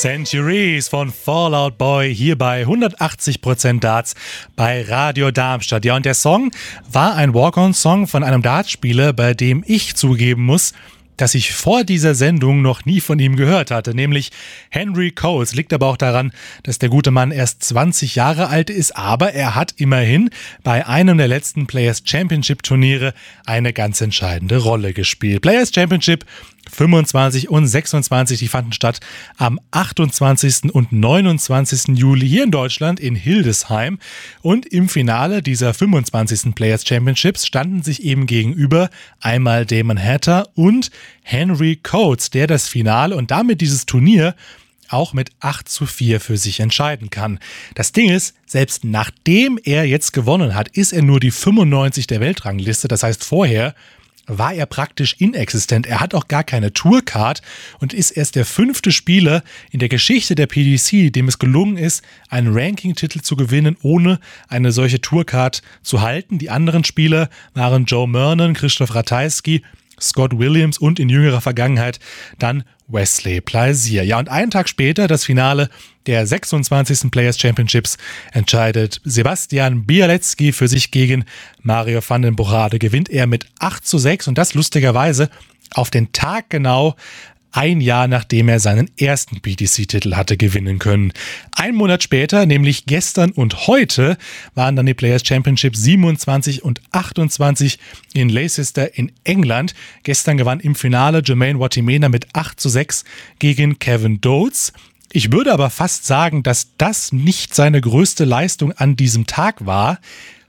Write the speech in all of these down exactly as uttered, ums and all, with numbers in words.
Centuries von Fall Out Boy hier bei hundertachtzig Prozent Darts bei Radio Darmstadt. Ja, und der Song war ein Walk-on-Song von einem Dartspieler, bei dem ich zugeben muss, dass ich vor dieser Sendung noch nie von ihm gehört hatte, nämlich Henry Coles. Liegt aber auch daran, dass der gute Mann erst zwanzig Jahre alt ist, aber er hat immerhin bei einem der letzten Players Championship Turniere eine ganz entscheidende Rolle gespielt. Players Championship fünfundzwanzig und sechsundzwanzig, die fanden statt am achtundzwanzigsten und neunundzwanzigsten Juli hier in Deutschland in Hildesheim. Und im Finale dieser fünfundzwanzigsten Players Championships standen sich eben gegenüber einmal Damon Hatter und Henry Coates, der das Finale und damit dieses Turnier auch mit acht zu vier für sich entscheiden kann. Das Ding ist, selbst nachdem er jetzt gewonnen hat, ist er nur die fünfundneunzig der Weltrangliste. Das heißt, vorher war er praktisch inexistent. Er hat auch gar keine Tourcard und ist erst der fünfte Spieler in der Geschichte der P D C, dem es gelungen ist, einen Ranking-Titel zu gewinnen, ohne eine solche Tourcard zu halten. Die anderen Spieler waren Joe Mernon, Christoph Ratajski, Scott Williams und in jüngerer Vergangenheit dann Wesley Plaisir. Ja, und einen Tag später, das Finale der sechsundzwanzigsten Players Championships, entscheidet Sebastian Bialecki für sich gegen Mario van den Bochade. Gewinnt er mit acht zu sechs und das lustigerweise auf den Tag genau ein Jahr nachdem er seinen ersten P D C-Titel hatte gewinnen können. Ein Monat später, nämlich gestern und heute, waren dann die Players Championship siebenundzwanzig und achtundzwanzig in Leicester in England. Gestern gewann im Finale Jermaine Watimena mit acht zu sechs gegen Kevin Dodes. Ich würde aber fast sagen, dass das nicht seine größte Leistung an diesem Tag war,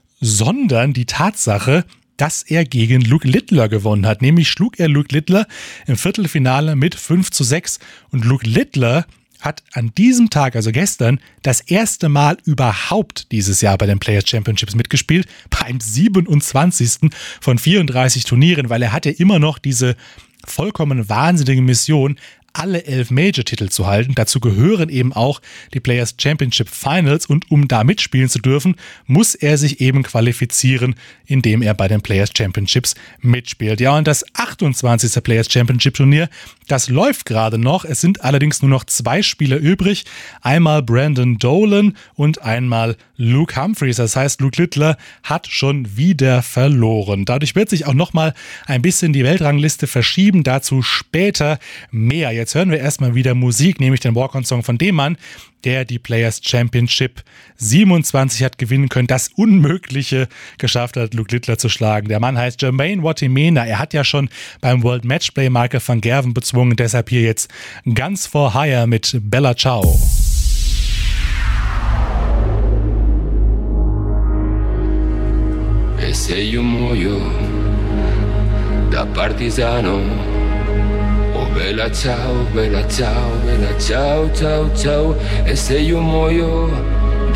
sondern die Tatsache, dass er gegen Luke Littler gewonnen hat. Nämlich schlug er Luke Littler im Viertelfinale mit fünf zu sechs. Und Luke Littler hat an diesem Tag, also gestern, das erste Mal überhaupt dieses Jahr bei den Players Championships mitgespielt. Beim siebenundzwanzigsten von vierunddreißig Turnieren, weil er hat ja immer noch diese vollkommen wahnsinnige Mission, alle elf Major-Titel zu halten. Dazu gehören eben auch die Players Championship Finals und um da mitspielen zu dürfen, muss er sich eben qualifizieren, indem er bei den Players Championships mitspielt. Ja, und das achtundzwanzigste Players Championship Turnier, das läuft gerade noch. Es sind allerdings nur noch zwei Spieler übrig. Einmal Brandon Dolan und einmal Luke Humphreys. Das heißt, Luke Littler hat schon wieder verloren. Dadurch wird sich auch nochmal ein bisschen die Weltrangliste verschieben. Dazu später mehr. Jetzt hören wir erstmal wieder Musik, nämlich den Walk-on-Song von dem Mann, der die Players Championship siebenundzwanzig hat gewinnen können, das Unmögliche geschafft hat, Luke Littler zu schlagen. Der Mann heißt Jermaine Watimena. Er hat ja schon beim World Matchplay Michael van Gerwen bezwungen, deshalb hier jetzt Guns for Hire mit Bella Ciao. E se io muoio da partigiano, oh bella ciao, bella ciao, bella ciao, ciao, ciao. E se io muoio